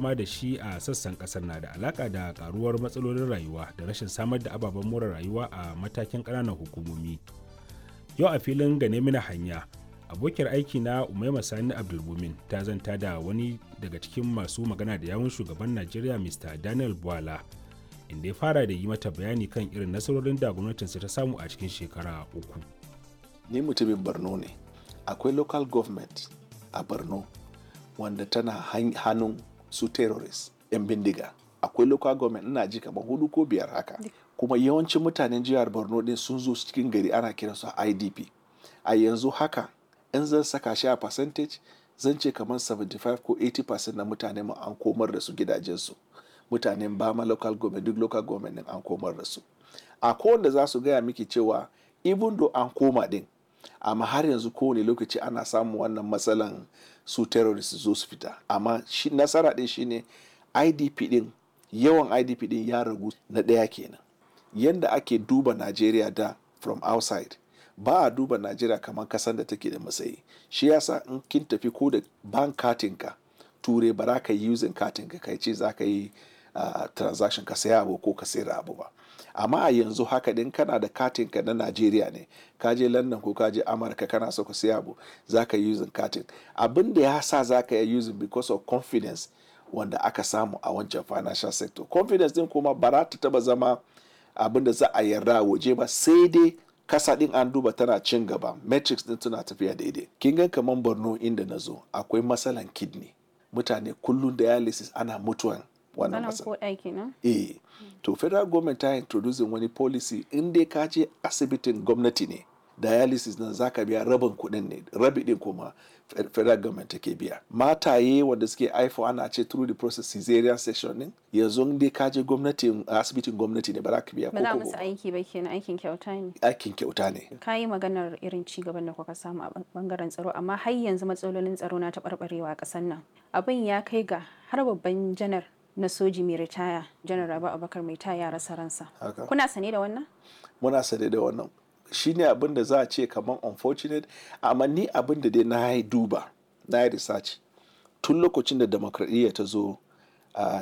fama da shi a sassan kasar na da alaka da karuwar matsalolin rayuwa da rashin samar da ababen more rayuwa a matakin ƙananan hukumomi. Yau a filin gane mina hanya, abokiyar aiki na Umaima Sani Abdulmumin ta zanta da wani daga cikin masu magana da yawun shugaban Najeriya Mr. Daniel Bwala, inda ya fara da yi mata bayani kan irin nasarorin da gwamnatinsa ta samu a cikin shekara 3. Ni mutumin Borno ne. Akwai local government a Borno wanda tana hannun su terrorist 'yan bindiga. Akwai local government ina ji kamar 4 ko 5 haka. Kuma yawancin mutanen jihar Borno din sun zo cikin gari ana kiransu IDP. A yanzu haka in zan saka shi a percentage zan ce kamar 75 ko 80% na mutane mu an komar da su gidajensu. Mutanen Bama local government duk local government din an komar da su. A kowanne za su gaya miki cewa even though an koma din amma har yanzu kowane lokaci ana samun wannan matsalan su terrorist zo su fita. Amma nasara din shine IDP din, yawan IDP din ya ragu na ɗaya kenan. Yanda ake duba Najeriya da from outside ba a duba Najeriya kamar kasan da take da matsayi. Shi yasa in kin tafi ko da bank katinka ture ba za ka yi using katinka kai ce za ka yi transaction ka saya abu ko ka sayar abu ba. Amma a yanzu haka din kana da katinka na Najeriya ne, ka je London ko ka je Amurka kana so ka saya abu za ka yi using katin. Abin da ya sa za ka yi using because of confidence wanda aka samu a wancan financial sector. Confidence din kuma ba za ta taba zama abin da za a yarda waje ba, sai dai kasa din an duba tana cin gaba, metrics din tana tafiya daidai. Kin ga kaman Borno inda na zo akwai matsalan kidney, mutane kullum dialysis ana mutuwan wannan matsala. To federal government ta introducing wani policy in dai ka je asibitin gwamnati ne dialysis nan zaka biya rabin kuɗin ne, rabi din kuma federal government take biya. Mataye wanda suke haifu ana ce through the process cesarean section din, yanzu dai ka je asibitin gwamnati ne ba za ka biya ko ba za musu aiki ba kenan, aikin kyauta ne. Aikin kyauta ne. Ka yi maganar irin ci gaban da kuka samu a bangaren tsaro, amma har yanzu matsalolin tsaro na taɓarɓarewa a ƙasar nan. Abin ya kai ga har babban janar na soji mai ritaya, janar Rabi Abubakar mai ya rasa ransa. Kuna sane da wannan? Muna sane da wannan. Shi ne abin da za a ce kamar unfortunate, amma ni abin da dai na yi duba, na yi research tun lokacin da demokradiyya ta zo a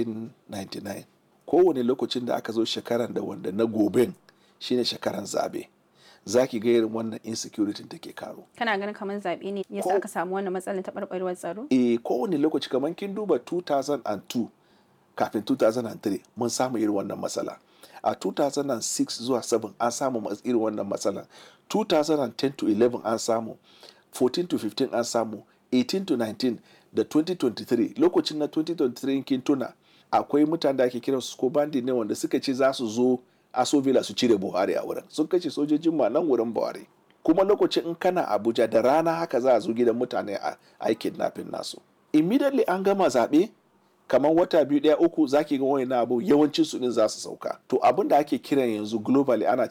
1999. Kowane lokacin da aka zo shekaran da wanda na goben shine shekaran zabe, za ki ga irin wannan insecurity take karo. Kana ganin kamar zabe ne yasa aka samu wannan matsalar taɓarɓarewar tsaro? Kowane lokaci kamar kin duba 2002 kafin 2003 mun samu irin wannan matsala. A 2006 zuwa 7 an samu irin wannan matsala. 2010 to 11 an samu, 14 to 15 an samu, 18 to 19 da 2023. Lokacin na 2023 kin tuna akwai mutane da ake kira su ko bandi ne wanda suka ce za su zo Aso Villa su cire Buhari a wurin. Sun kashe sojojin ma nan wurin Buhari. Kuma lokacin in kana Abuja da rana haka za a zo gidan mutane a kidnapping nasu. Immediately an gama zaɓe, kamar wata 2 1 3 zaki ga wani abu yawancin su din za su sauka. To abin da ake kiran yanzu globally ana